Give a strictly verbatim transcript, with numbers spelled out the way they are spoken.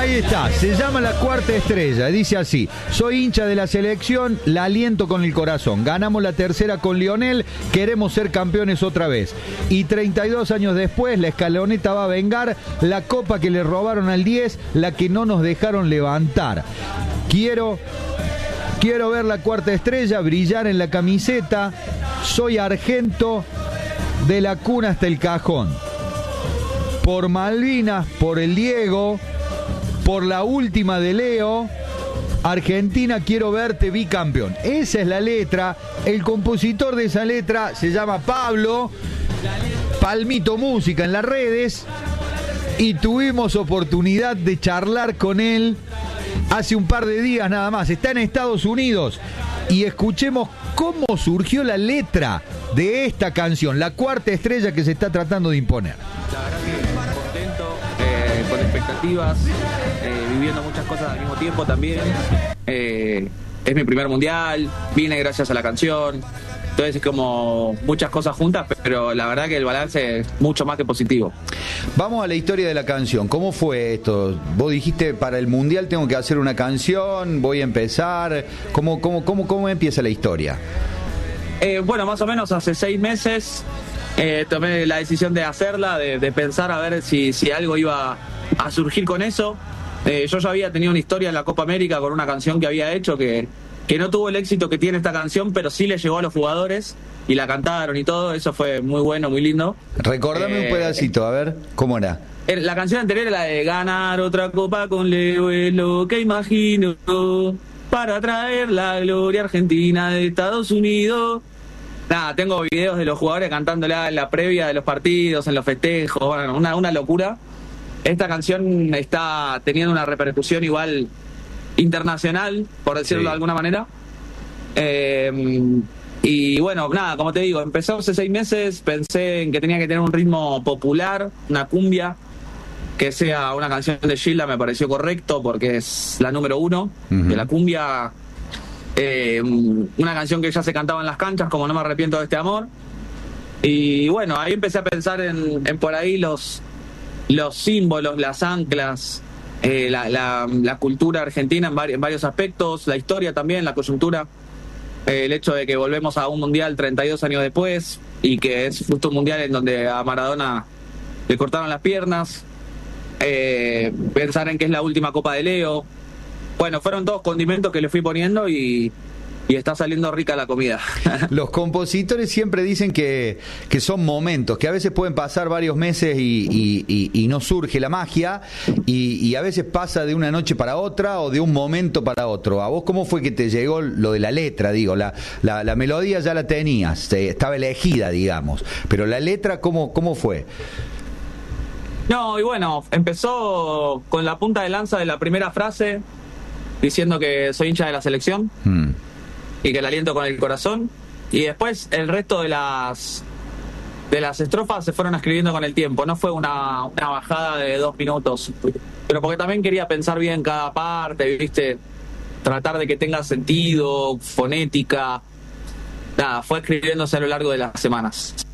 Ahí está, se llama La Cuarta Estrella, dice así: soy hincha de la selección, la aliento con el corazón, ganamos la tercera con Lionel, queremos ser campeones otra vez, y treinta y dos años después la escaloneta va a vengar la copa que le robaron al diez, la que no nos dejaron levantar. Quiero, quiero ver la Cuarta Estrella brillar en la camiseta, soy argento de la cuna hasta el cajón. Por Malvinas, por el Diego, por la última de Leo, Argentina, quiero verte bicampeón. Esa es la letra. El compositor de esa letra se llama Pablo, Palmito Música en las redes, y tuvimos oportunidad de charlar con él hace un par de días nada más. Está en Estados Unidos y escuchemos cómo surgió la letra de esta canción, La Cuarta Estrella que se está tratando de imponer. La verdad que contento, eh, con expectativas, eh, viviendo muchas cosas al mismo tiempo también. Eh, es mi primer mundial, vine gracias a la canción. Entonces es como muchas cosas juntas, pero la verdad que el balance es mucho más que positivo. Vamos a la historia de la canción. ¿Cómo fue esto? Vos dijiste, para el mundial tengo que hacer una canción, voy a empezar. ¿Cómo, cómo, cómo, cómo empieza la historia? Eh, bueno, más o menos hace seis meses eh, tomé la decisión de hacerla, de, de pensar a ver si, si algo iba a surgir con eso. Eh, yo ya había tenido una historia en la Copa América con una canción que había hecho que... que no tuvo el éxito que tiene esta canción, pero sí le llegó a los jugadores y la cantaron y todo. Eso fue muy bueno, muy lindo. Recordame eh, un pedacito, a ver, ¿cómo era? La canción anterior era la de ganar otra copa con Leo, es lo que imagino, para traer la gloria argentina de Estados Unidos. Nada, tengo videos de los jugadores cantándola en la previa de los partidos, en los festejos, bueno, una, una locura. Esta canción está teniendo una repercusión igual internacional, por decirlo sí. de alguna manera. Eh, y bueno, nada, como te digo, empezó hace seis meses, pensé en que tenía que tener un ritmo popular, una cumbia, que sea una canción de Gilda, me pareció correcto, porque es la número uno uh-huh. de la cumbia. Eh, una canción que ya se cantaba en las canchas, como No me arrepiento de este amor. Y bueno, ahí empecé a pensar en, en por ahí los, los símbolos, las anclas, Eh, la, la, la cultura argentina en, vari, en varios aspectos, la historia también, la coyuntura, eh, el hecho de que volvemos a un mundial treinta y dos años después y que es justo un mundial en donde a Maradona le cortaron las piernas, eh, pensar en que es la última Copa de Leo. Bueno, fueron todos condimentos que le fui poniendo y, y está saliendo rica la comida. Los compositores siempre dicen que, que son momentos, que a veces pueden pasar varios meses y, y, y, y no surge la magia, y, y a veces pasa de una noche para otra o de un momento para otro. ¿A vos cómo fue que te llegó lo de la letra? Digo, la, la, la melodía ya la tenías, estaba elegida, digamos, pero la letra, ¿cómo, cómo fue? No, y bueno, empezó con la punta de lanza de la primera frase, diciendo que soy hincha de la selección. Mm. Y que la aliento con el corazón, y después el resto de las de las estrofas se fueron escribiendo con el tiempo. No fue una, una bajada de dos minutos, pero porque también quería pensar bien cada parte, viste, tratar de que tenga sentido, fonética. Nada, fue escribiéndose a lo largo de las semanas.